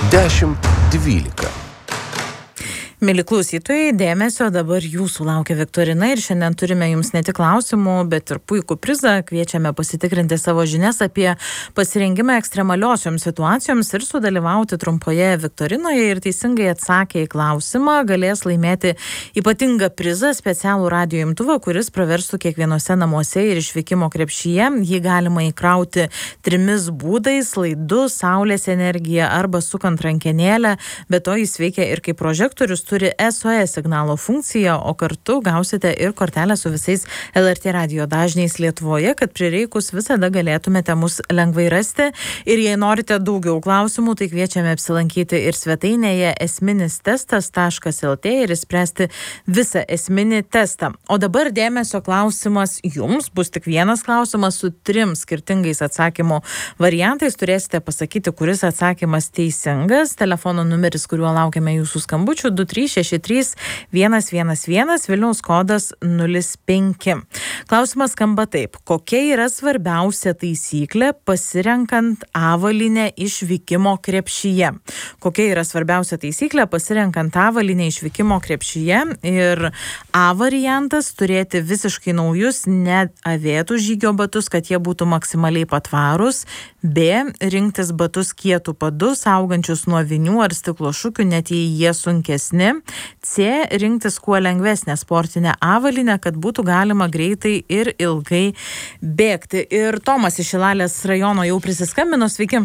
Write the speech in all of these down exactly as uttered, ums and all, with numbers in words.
dešimt dvylika. Mieli klausytojai, dėmesio, dabar jūsų laukia viktorina ir šiandien turime jums ne tik klausimų, bet ir puikų prizą. Kviečiame pasitikrinti savo žinias apie pasirengimą ekstremaliosioms situacijoms ir sudalyvauti trumpoje viktorinoje. Ir teisingai atsakę į klausimą galės laimėti ypatingą prizą, specialų radijo imtuvą, kuris praverstų kiekvienose namuose ir išvykimo krepšyje. Jį galima įkrauti trimis būdais - laidu, saulės energija arba sukant rankenėlę. Be to jis veikia ir kaip prožektorius, turi S O S signalo funkciją, o kartu gausite ir kortelę su visais L R T radio dažniais Lietuvoje, kad prireikus visada galėtumėte mus lengvai rasti. Ir jei norite daugiau klausimų, tai kviečiame apsilankyti ir svetainėje esminis testas taškas L T ir išspręsti visą esminį testą. O dabar dėmesio klausimas jums. Bus tik vienas klausimas su trim skirtingais atsakymo variantais. Turėsite pasakyti, kuris atsakymas teisingas. Telefono numeris, kuriuo laukiame jūsų skambučių, du trys šeši trys vienas vienas vienas, Vilniaus kodas nulis penki. Klausimas skamba taip. Kokia yra svarbiausia taisyklė pasirenkant avalynę išvykimo krepšyje? Kokia yra svarbiausia taisyklė pasirenkant avalynę išvykimo krepšyje? Ir A variantas - turėti visiškai naujus, neavėtų žygio batus, kad jie būtų maksimaliai patvarūs. B - rinktis batus kietų padu, saugančius nuo vinių ar stiklo šukių, net jei jie sunkesni. C - rinktis kuo lengvesnę sportinę avalynę, kad būtų galima greitai ir ilgai bėgti. Ir Tomas iš Šilalės rajono jau prisiskambino. Sveiki.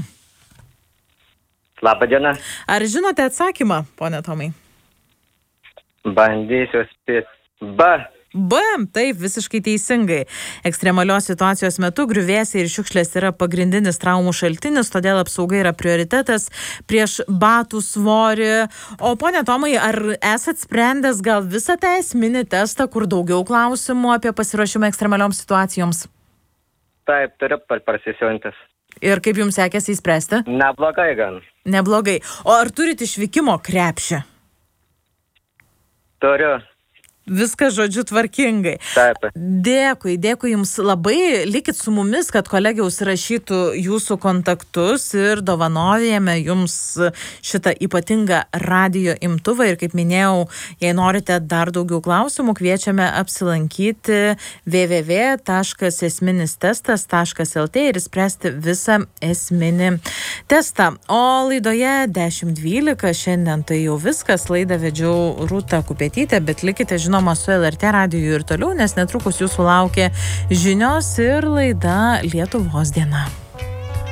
Labą dieną. Ar žinote atsakymą, pone Tomai? Bandysiu spėti. B. B, taip, visiškai teisingai. Ekstremalios situacijos metu griuvėsiai ir šiukšlės yra pagrindinis traumų šaltinis, todėl apsauga yra prioritetas prieš batų svorį. O pone Tomai, ar esat sprendęs gal visą tą esminį testą, kur daugiau klausimų apie pasiruošimą ekstremalioms situacijoms? Taip, turiu prasisiuntis. Ir kaip jums sekėsi įspręsti? Neblogai gan. Neblogai. O ar turit išvykimo krepšį? Turiu. Viskas, žodžiu, tvarkingai. Taip. Dėkui, dėkui jums labai. Likit su mumis, kad kolegė užsirašytų jūsų kontaktus ir dovanojame jums šitą ypatingą radijo imtuvą. Ir kaip minėjau, jei norite dar daugiau klausimų, kviečiame apsilankyti w w w taškas esminis testas taškas L T ir spręsti visą esminį testą. O laidoje dešimt dvylika šiandien tai jau viskas. Laidą vedžiau Rūta Kupetytė, bet likite žinoma su L R T radiju ir toliau, nes netrukus jūsų laukia žinios ir laida Lietuvos diena.